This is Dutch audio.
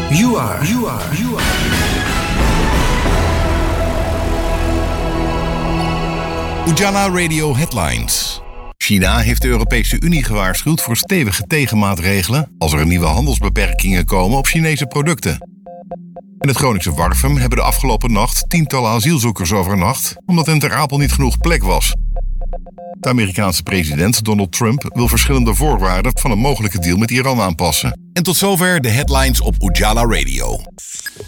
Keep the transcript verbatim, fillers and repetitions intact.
You are. You are. You are. Ujala Radio Headlines. China heeft de Europese Unie gewaarschuwd voor stevige tegenmaatregelen als er nieuwe handelsbeperkingen komen op Chinese producten. In het Groningse Warffum hebben de afgelopen nacht tientallen asielzoekers overnacht omdat in Ter Apel niet genoeg plek was. De Amerikaanse president Donald Trump wil verschillende voorwaarden van een mogelijke deal met Iran aanpassen. En tot zover de headlines op Ujala Radio.